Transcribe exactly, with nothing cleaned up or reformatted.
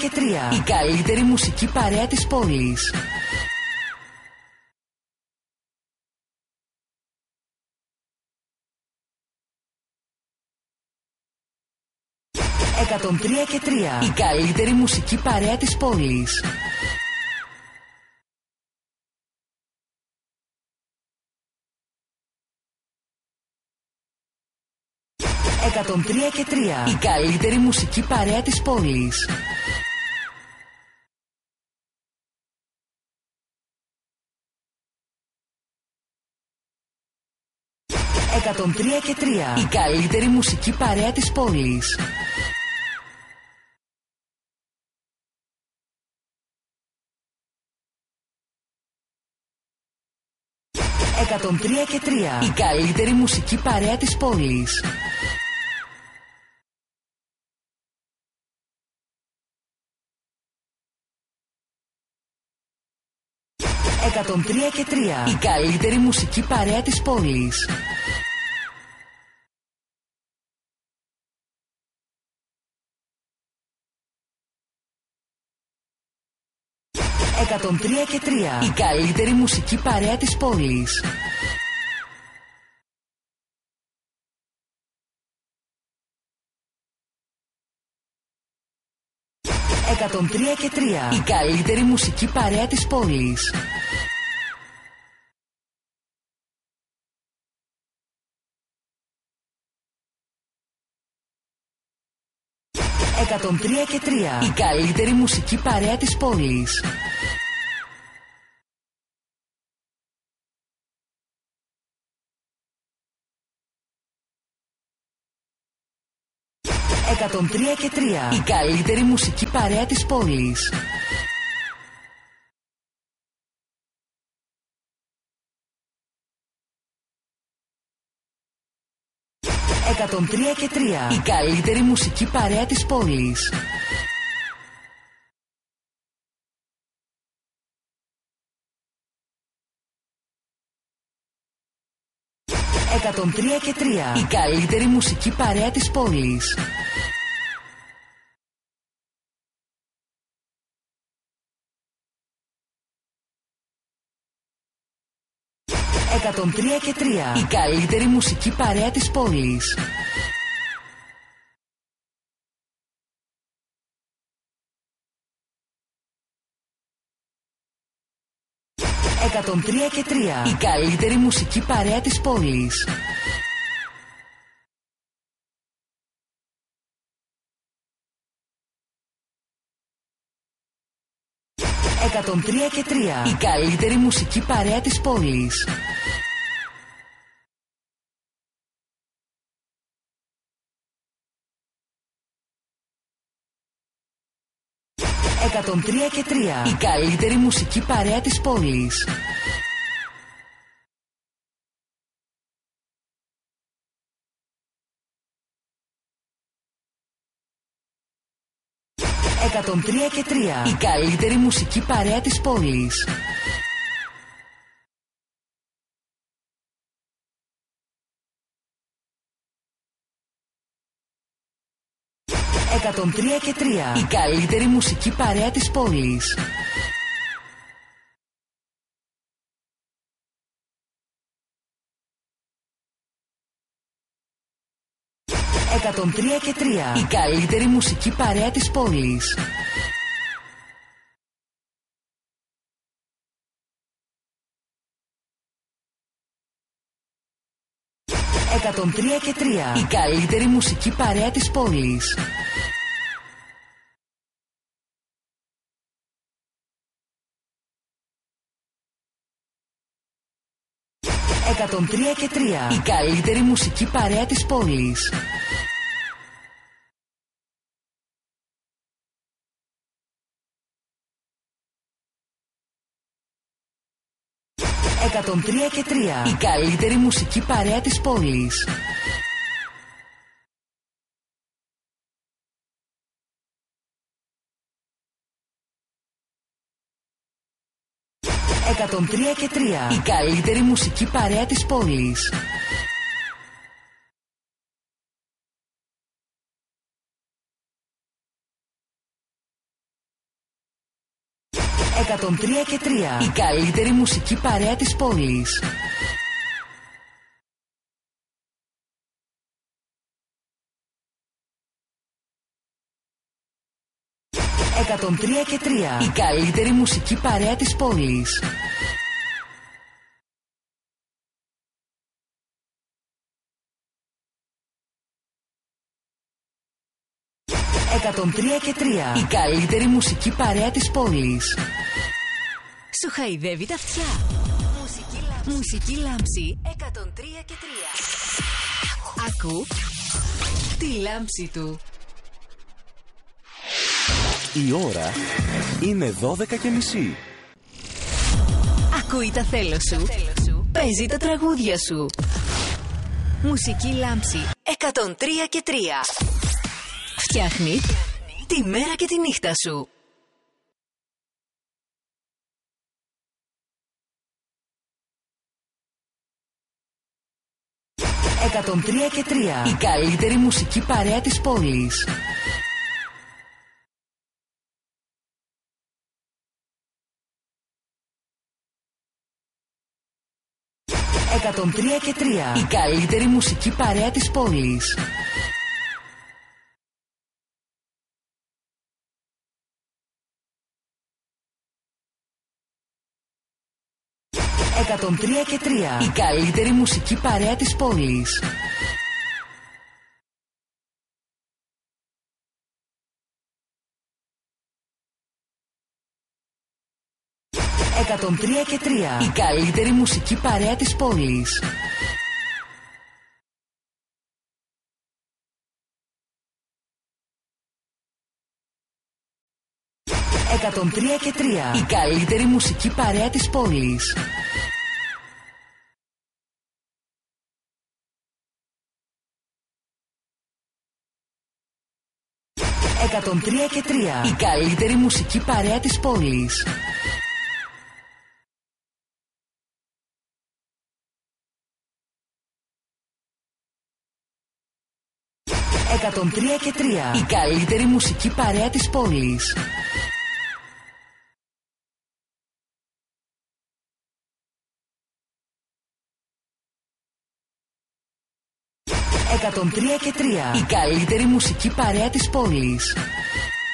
και τρία. Η καλύτερη μουσική παρέα της πόλης. εκατόν τρία και τρία. Η καλύτερη μουσική παρέα της πόλης. εκατόν τρία και τρία. Η καλύτερη μουσική παρέα της πόλης. εκατόν τρία και τρία. Η καλύτερη μουσική παρέα της πόλης. εκατόν τρία και τρία. Η καλύτερη μουσική παρέα της πόλης. εκατόν τρία και τρία. Η καλύτερη μουσική παρέα της πόλης. εκατόν τρία και τρία. Η καλύτερη μουσική παρέα της πόλης. εκατόν τρία και τρία. Η καλύτερη μουσική παρέα της πόλης. εκατόν τρία και τρία. Η καλύτερη μουσική παρέα της πόλης. εκατόν τρία και τρία. Η καλύτερη μουσική παρέα της πόλης. εκατόν τρία και τρία. Η καλύτερη μουσική παρέα της πόλης. εκατόν τρία και τρία. Η καλύτερη μουσική παρέα της πόλης. εκατόν τρία και τρία. Η καλύτερη μουσική παρέα της πόλης. εκατόν τρία και τρία. Η καλύτερη μουσική παρέα της πόλης. εκατόν τρία και τρία. Η καλύτερη μουσική παρέα της πόλης. εκατόν τρία και τρία. Η καλύτερη μουσική παρέα της πόλης. εκατόν τρία και τρία. Η καλύτερη μουσική παρέα της πόλης. εκατόν τρία και τρία. Η καλύτερη μουσική παρέα της πόλης. εκατόν τρία και τρία. Η καλύτερη μουσική παρέα της πόλης. εκατόν τρία και τρία. Η καλύτερη μουσική παρέα της πόλης. εκατόν τρία και τρία. Η καλύτερη μουσική παρέα της πόλης. εκατόν τρία και τρία. Η καλύτερη μουσική παρέα της πόλης. εκατόν τρία και τρία. Η καλύτερη μουσική παρέα της πόλης. εκατόν τρία και τρία. Η καλύτερη μουσική παρέα της πόλης. εκατόν τρία και τρία. Η καλύτερη μουσική παρέα της πόλης. εκατόν τρία και τρία. Η καλύτερη μουσική παρέα της πόλης. Σου χαϊδεύει τα αυτιά. Μουσική λάμψη. Μουσική λάμψη εκατόν τρία και τρία. Ακού τη λάμψη του. Η ώρα είναι δώδεκα και μισή. Ακούει τα θέλω σου. Παίζει τα τραγούδια σου. Μουσική λάμψη εκατόν τρία και τρία. Φτιάχνει τη μέρα και τη νύχτα σου. εκατόν τρία και τρία. Η καλύτερη μουσική παρέα της πόλης. εκατόν τρία και τρία. Η καλύτερη μουσική παρέα της πόλης. εκατόν τρία και τρία. Η καλύτερη μουσική παρέα της πόλης. εκατόν τρία και τρία. Η καλύτερη μουσική παρέα της πόλης. εκατόν τρία και τρία. Η καλύτερη μουσική παρέα της πόλης. εκατόν τρία και τρία. Η καλύτερη μουσική παρέα της πόλης. εκατόν τρία και τρία. Η καλύτερη μουσική παρέα της πόλης. εκατόν τρία και τρία. Η καλύτερη μουσική παρέα της πόλης.